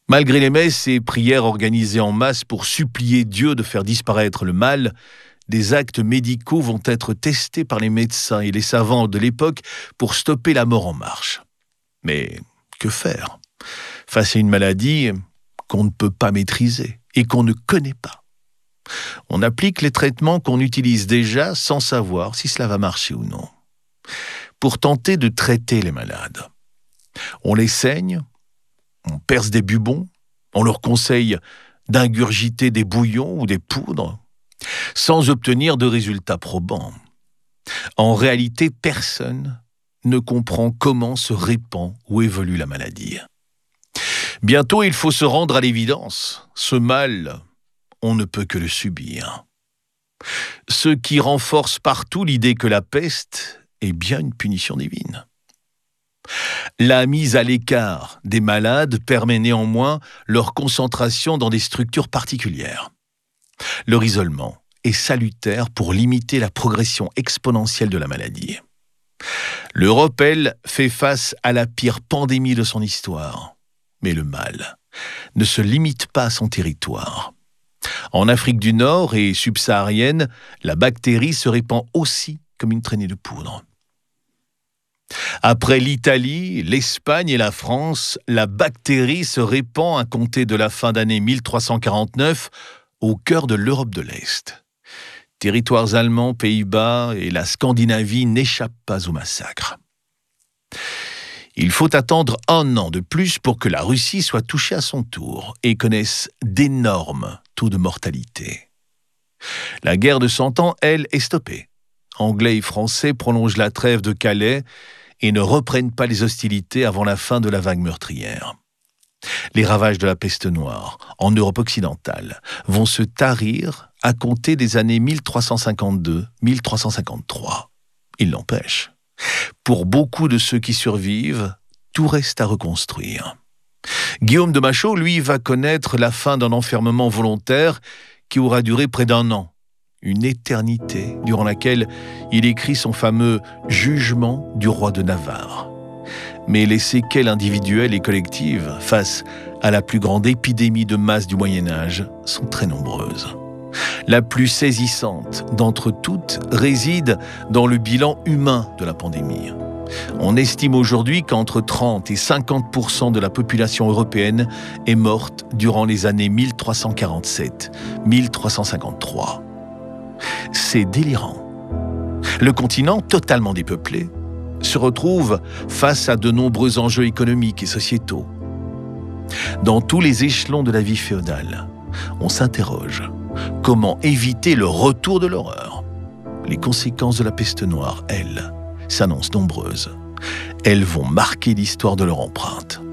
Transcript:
Malgré les messes et prières organisées en masse pour supplier Dieu de faire disparaître le mal, des actes médicaux vont être testés par les médecins et les savants de l'époque pour stopper la mort en marche. Mais que faire face à une maladie qu'on ne peut pas maîtriser et qu'on ne connaît pas? On applique les traitements qu'on utilise déjà sans savoir si cela va marcher ou non. Pour tenter de traiter les malades, on les saigne, on perce des bubons, on leur conseille d'ingurgiter des bouillons ou des poudres, sans obtenir de résultats probants. En réalité, personne ne comprend comment se répand ou évolue la maladie. Bientôt, il faut se rendre à l'évidence. Ce mal, on ne peut que le subir. Ce qui renforce partout l'idée que la peste est bien une punition divine. La mise à l'écart des malades permet néanmoins leur concentration dans des structures particulières. Leur isolement est salutaire pour limiter la progression exponentielle de la maladie. L'Europe, elle, fait face à la pire pandémie de son histoire. Mais le mal ne se limite pas à son territoire. En Afrique du Nord et subsaharienne, la bactérie se répand aussi comme une traînée de poudre. Après l'Italie, l'Espagne et la France, la bactérie se répand à compter de la fin d'année 1349 au cœur de l'Europe de l'Est. Territoires allemands, Pays-Bas et la Scandinavie n'échappent pas au massacre. Il faut attendre 1 an de plus pour que la Russie soit touchée à son tour et connaisse d'énormes taux de mortalité. La guerre de 100 ans, elle, est stoppée. Anglais et Français prolongent la trêve de Calais et ne reprennent pas les hostilités avant la fin de la vague meurtrière. Les ravages de la peste noire, en Europe occidentale, vont se tarir à compter des années 1352-1353. Il n'empêche, pour beaucoup de ceux qui survivent, tout reste à reconstruire. Guillaume de Machaut, lui, va connaître la fin d'un enfermement volontaire qui aura duré près d'1 an. Une éternité durant laquelle il écrit son fameux « Jugement du roi de Navarre ». Mais les séquelles individuelles et collectives face à la plus grande épidémie de masse du Moyen-Âge sont très nombreuses. La plus saisissante d'entre toutes réside dans le bilan humain de la pandémie. On estime aujourd'hui qu'entre 30 et 50% de la population européenne est morte durant les années 1347-1353. C'est délirant. Le continent, totalement dépeuplé, se retrouve face à de nombreux enjeux économiques et sociétaux. Dans tous les échelons de la vie féodale, on s'interroge comment éviter le retour de l'horreur. Les conséquences de la peste noire, elles, s'annoncent nombreuses. Elles vont marquer l'histoire de leur empreinte.